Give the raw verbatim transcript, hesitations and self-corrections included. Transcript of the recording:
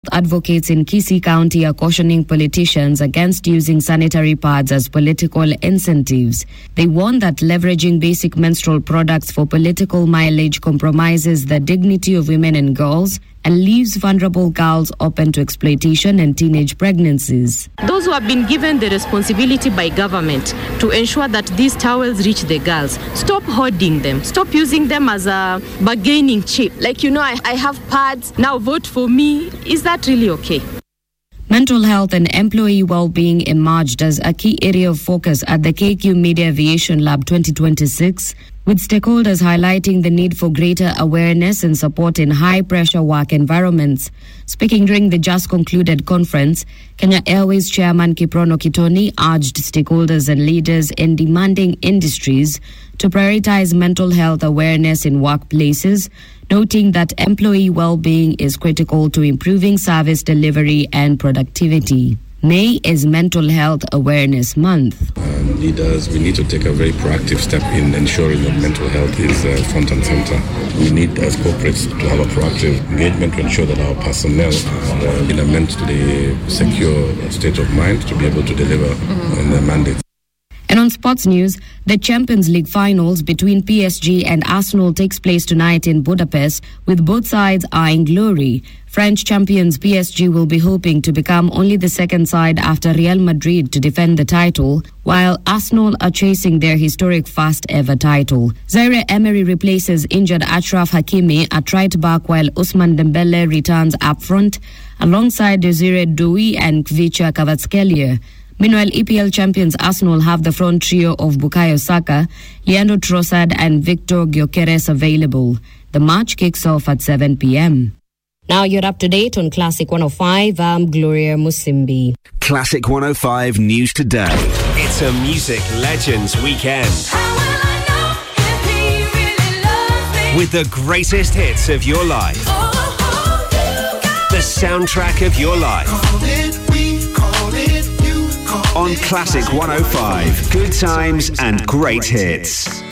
Advocates in Kisii County are cautioning politicians against using sanitary pads as political incentives. They warn that leveraging basic menstrual products for political mileage compromises the dignity of women and girls and leaves vulnerable girls open to exploitation and teenage pregnancies. Those who have been given the responsibility by government to ensure that these towels reach the girls, stop hoarding them. Stop using them as a bargaining chip. Like, you know, I, I have pads, now vote for me. Is that really okay? Mental health and employee well-being emerged as a key area of focus at the K Q Media Aviation Lab twenty twenty-six, with stakeholders highlighting the need for greater awareness and support in high-pressure work environments. Speaking during the just concluded conference, Kenya Airways Chairman Kiprono Kitoni urged stakeholders and leaders in demanding industries to prioritize mental health awareness in workplaces, noting that employee well-being is critical to improving service delivery and productivity. May is Mental Health Awareness Month. Um, leaders, we need to take a very proactive step in ensuring that mental health is uh, front and center. We need, as corporates, to have a proactive engagement to ensure that our personnel are uh, in a mentally secure state of mind to be able to deliver mm-hmm. on their mandates. And on sports news, the Champions League finals between P S G and Arsenal takes place tonight in Budapest, with both sides eyeing glory. French champions P S G will be hoping to become only the second side after Real Madrid to defend the title, while Arsenal are chasing their historic first-ever title. Zaire Emery replaces injured Achraf Hakimi at right back, while Ousmane Dembele returns up front, alongside Desire Doué and Kvicha Kvaratskhelia. Meanwhile, E P L champions Arsenal have the front trio of Bukayo Saka, Leandro Trossard and Victor Gyökeres available. The match kicks off at seven p.m. Now you're up to date on Classic one oh five. I'm Gloria Musimbi. Classic one oh five News Today. It's a Music Legends Weekend. How will I know if he really loves me? With the greatest hits of your life. Oh, oh, you got the soundtrack of your life. called it, we called it, you called On it. Classic one oh five. Good times and great hits.